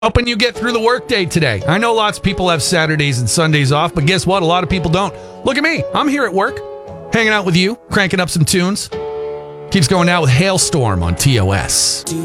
Hoping you get through the workday today. I know lots of people have Saturdays and Sundays off, but guess what? A lot of people don't. Look at me. I'm here at work, hanging out with you, cranking up some tunes. Keeps going out with Hailstorm on TOS.